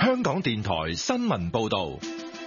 香港電台新聞報道。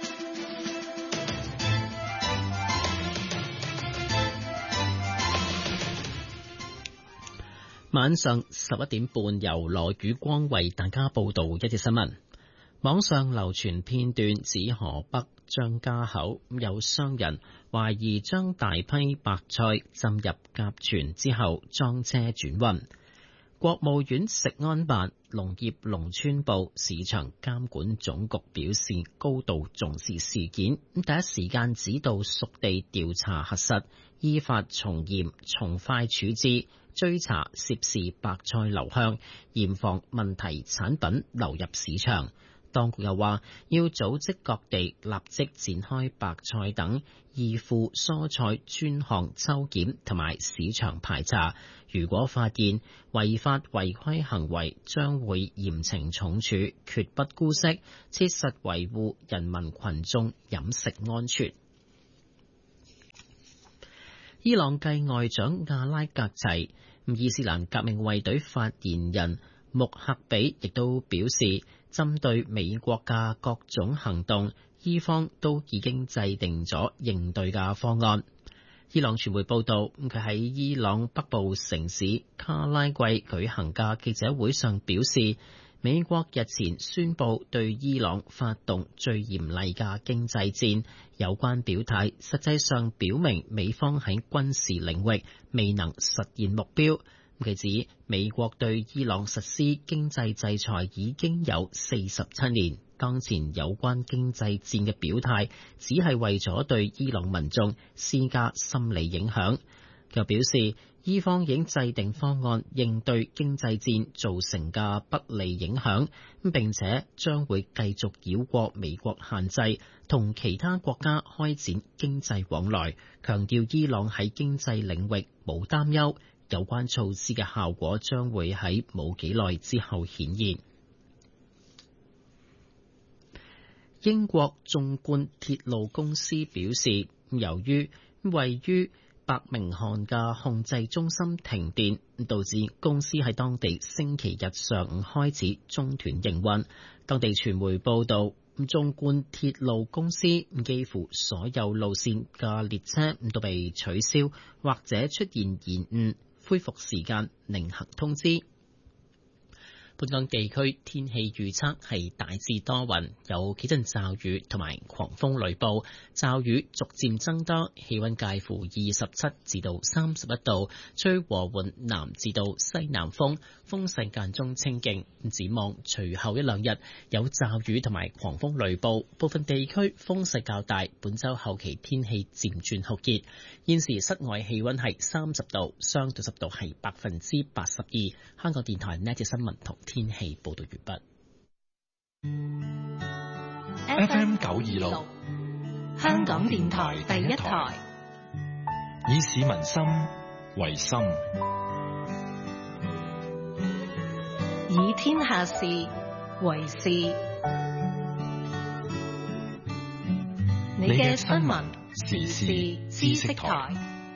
晚上11點半，由羅宇光為大家報道一節新聞。網上流傳片段指河北張家口有商人懷疑將大批白菜浸入甲醛之後裝車轉運。國務院食安辦、農業農村部市場監管總局表示高度重視事件，第一時間指導屬地調查核實，依法從嚴從快處置，追查涉事白菜流向，嚴防問題產品流入市場。當局又話要組織各地立即展開白菜等易腐蔬菜專項抽檢同埋市場排查，如果發現違法違規行為，將會嚴懲重處，決不姑息，切實維護人民群眾飲食安全。伊朗繼外長阿拉格齊，伊斯蘭革命衛隊發言人穆赫比亦都表示，針對美國嘅各種行動，伊方都已經制定咗應對嘅方案。伊朗傳媒報道，佢喺伊朗北部城市卡拉季舉行嘅記者會上表示，美國日前宣布對伊朗發動最嚴厲嘅經濟戰，有關表態實際上表明美方喺軍事領域未能實現目標。佢指美國對伊朗實施經濟制裁已經有47年，當前有關經濟戰嘅表態只係為咗對伊朗民眾施加心理影響。又表示，伊方已經制定方案應對經濟戰造成嘅不利影響，並且將會繼續繞過美國限制，同其他國家開展經濟往來，強調伊朗喺經濟領域冇擔憂。有關措施嘅效果將會喺冇幾耐之後顯現。英國縱貫鐵路公司表示，由於位於伯明翰嘅控制中心停電，導致公司喺當地星期日上午開始中斷營運。當地傳媒報道，縱貫鐵路公司幾乎所有路線嘅列車都被取消或者出現延誤，恢復時間另行通知。本港地區天氣預測係大致多雲，有幾陣驟雨同埋狂風雷暴，驟雨逐漸增多，氣溫介乎27至到31度，吹和緩南至到西南風，風勢間中清勁。展望隨後一兩日有驟雨同埋狂風雷暴，部分地區風勢較大。本週後期天氣漸轉酷熱，現時室外氣溫係30度，相對濕度係82%。香港電台呢節新聞同天氣報道完畢。FM 926， 香港電台第一台， 以市民心為心， 以天下事為事。你嘅新聞時事知識台。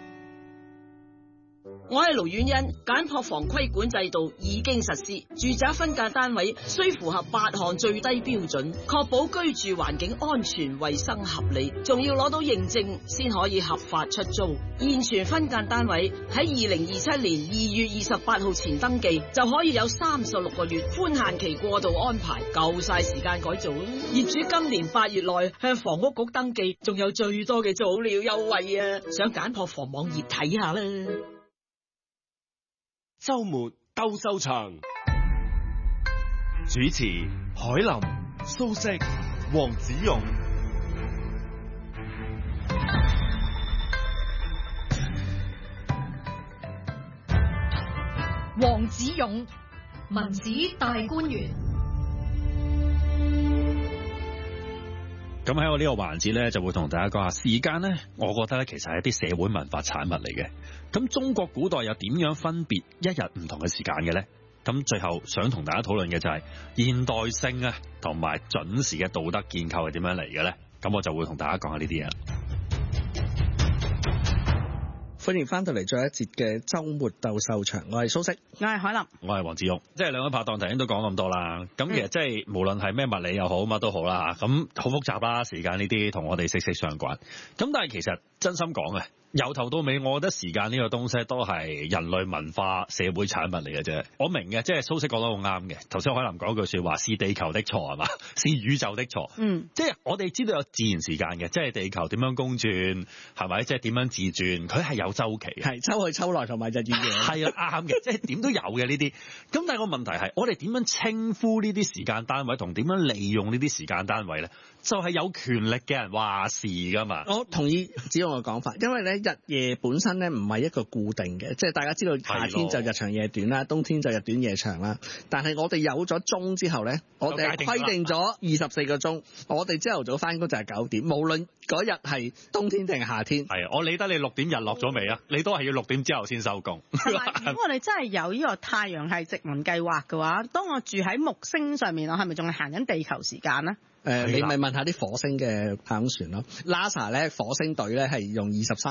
我係盧婉欣，簡樸房規管制度已經實施，住宅分間單位需符合8項最低標準，確保居住環境安全、衛生合理，仲要攞到認證先可以合法出租。現存分間單位喺2027年2月28號前登記，就可以有36個月寬限期過渡安排，夠晒時間改造啦。業主今年8月內向房屋局登記，仲有最多嘅早鳥優惠啊！上簡樸房網頁睇下啦。 周末鬥獸場，主持海林、蘇軾、黃子勇。 黃子勇，文子大觀園。 咁喺我呢個環節咧，就會同大家講下時間咧。我覺得咧，其實係一啲社會文化產物嚟嘅。咁中國古代又點樣分別一日唔同嘅時間嘅咧？咁最後想同大家討論嘅就係現代性啊，同埋準時嘅道德建構係點樣嚟嘅咧？咁我就會同大家講下呢啲嘢。 歡迎翻到嚟再一節嘅週末鬥獸場，我係蘇軾， 我係海林， 我係黃志勇，即係兩位拍檔頭先都講咁多啦。咁其實即係無論係咩物理又好，乜都好啦嚇，咁好複雜啦，時間呢啲同我哋息息相關。咁但係其實真心講嘅，由頭到尾，我覺得時間呢個東西都係人類文化社會產物嚟嘅啫。我明嘅，即係蘇軾講得好啱嘅。頭先海林講句説話，是地球的錯係嘛？是宇宙的錯。即係我哋知道有自然時間嘅，即係地球點樣公轉係咪？即係點樣自轉，佢係有週期嘅。 係秋去秋來同埋日與夜。 係啊，啱嘅，即係點都有嘅呢啲。咁但係個問題係，我哋點樣稱呼呢啲時間單位，同點樣利用呢啲時間單位咧？就係有權力嘅人話事㗎嘛。 我同意子勇嘅講法，因為咧日夜本身咧唔係一個固定嘅，即係大家知道夏天就日長夜短啦，冬天就日短夜長啦。但係我哋有咗鐘之後咧，我哋規定咗24個鐘，我哋朝頭早翻工就係9點，無論嗰日係冬天定夏天。 係啊，我理得你6點日落咗未啊？你都係要6點之後先收工。 如果我哋真係有呢個太陽系殖民計劃嘅話，當我住喺木星上面，我係咪仲係行緊地球時間咧？ 你咪問下啲火星嘅太空船咯。NASA 咧火星隊咧係用23